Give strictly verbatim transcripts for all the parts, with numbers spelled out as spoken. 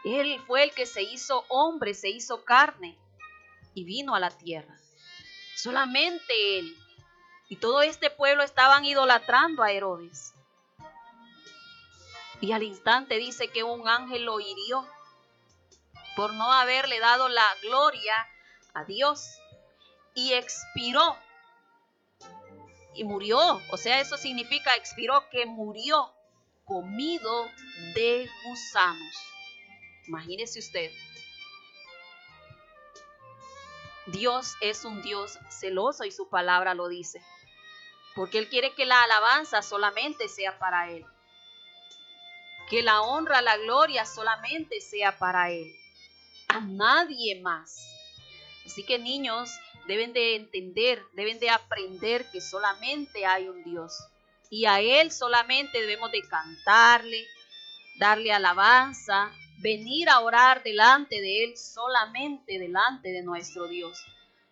Él fue el que se hizo hombre, se hizo carne y vino a la tierra. Solamente Él. Y todo este pueblo estaban idolatrando a Herodes. Y al instante dice que un ángel lo hirió por no haberle dado la gloria a Dios. Y expiró. Y murió. O sea, eso significa expiró, que murió comido de gusanos. Imagínese usted. Dios es un Dios celoso y su palabra lo dice. Porque Él quiere que la alabanza solamente sea para Él. Que la honra, la gloria solamente sea para Él. A nadie más. Así que niños deben de entender, deben de aprender que solamente hay un Dios. Y a Él solamente debemos de cantarle, darle alabanza, venir a orar delante de Él, solamente delante de nuestro Dios.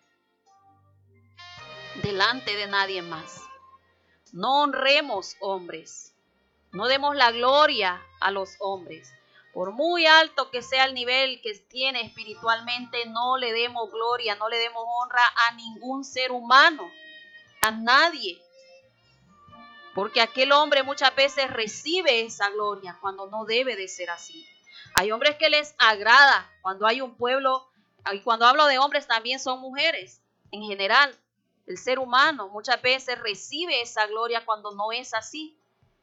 Delante de nadie más. No honremos hombres. No demos la gloria a los hombres. Por muy alto que sea el nivel que tiene espiritualmente, no le demos gloria, no le demos honra a ningún ser humano, a nadie. Porque aquel hombre muchas veces recibe esa gloria cuando no debe de ser así. Hay hombres que les agrada cuando hay un pueblo, y cuando hablo de hombres también son mujeres. En general, el ser humano muchas veces recibe esa gloria cuando no es así.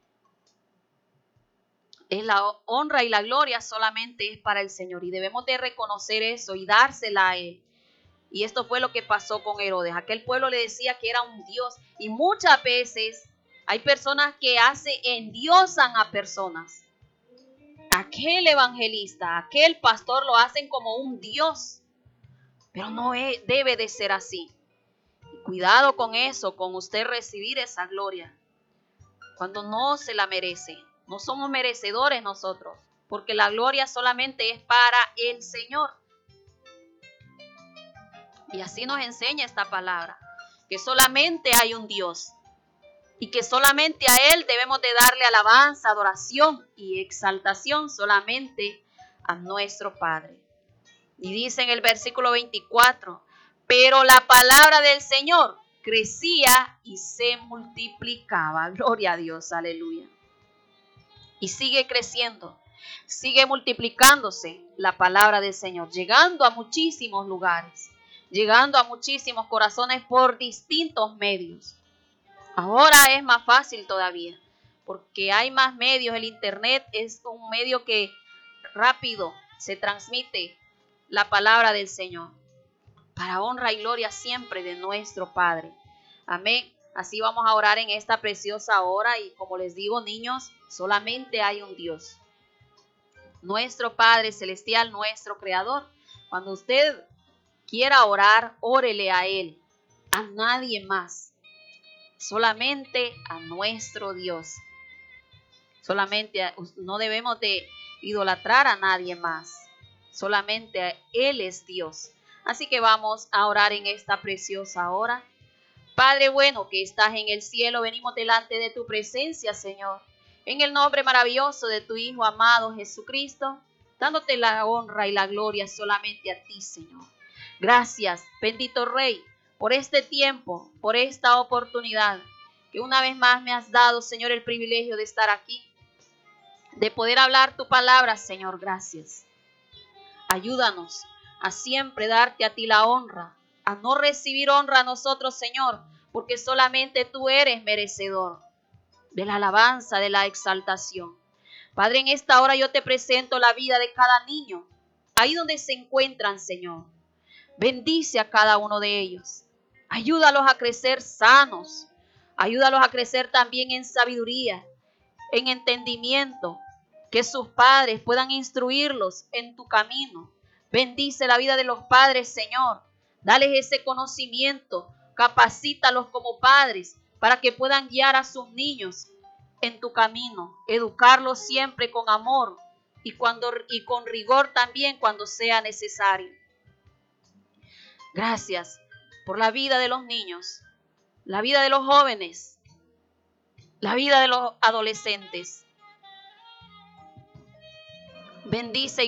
Es la honra y la gloria solamente es para el Señor y debemos de reconocer eso y dársela a Él. Y esto fue lo que pasó con Herodes. Aquel pueblo le decía que era un Dios y muchas veces hay personas que hacen, endiosan a personas. Aquel evangelista, aquel pastor lo hacen como un Dios, pero no es, debe de ser así. Y cuidado con eso, con usted recibir esa gloria cuando no se la merece. No somos merecedores nosotros, porque la gloria solamente es para el Señor. Y así nos enseña esta palabra, que solamente hay un Dios y que solamente a Él debemos de darle alabanza, adoración y exaltación solamente a nuestro Padre. Y dice en el versículo veinticuatro, pero la palabra del Señor crecía y se multiplicaba. Gloria a Dios, aleluya. Y sigue creciendo, sigue multiplicándose la palabra del Señor, llegando a muchísimos lugares, llegando a muchísimos corazones por distintos medios. Ahora es más fácil todavía, porque hay más medios. El internet es un medio que rápido se transmite la palabra del Señor, para honra y gloria siempre de nuestro Padre. Amén. Así vamos a orar en esta preciosa hora y como les digo, niños, solamente hay un Dios. Nuestro Padre Celestial, nuestro Creador. Cuando usted quiera orar, órele a Él, a nadie más. Solamente a nuestro Dios. Solamente a, no debemos de idolatrar a nadie más. Solamente Él es Dios. Así que vamos a orar en esta preciosa hora. Padre bueno que estás en el cielo, venimos delante de tu presencia, Señor, en el nombre maravilloso de tu Hijo amado Jesucristo, dándote la honra y la gloria solamente a ti, Señor. Gracias, bendito Rey, por este tiempo, por esta oportunidad que una vez más me has dado, Señor, el privilegio de estar aquí, de poder hablar tu palabra, Señor. Gracias. Ayúdanos a siempre darte a ti la honra, a no recibir honra a nosotros, Señor, porque solamente tú eres merecedor de la alabanza, de la exaltación. Padre, en esta hora yo te presento la vida de cada niño, ahí donde se encuentran, Señor. Bendice a cada uno de ellos. Ayúdalos a crecer sanos. Ayúdalos a crecer también en sabiduría, en entendimiento, que sus padres puedan instruirlos en tu camino. Bendice la vida de los padres, Señor. Dales ese conocimiento, capacítalos como padres para que puedan guiar a sus niños en tu camino, educarlos siempre con amor y, cuando, y con rigor también cuando sea necesario. Gracias por la vida de los niños, la vida de los jóvenes, la vida de los adolescentes. Bendice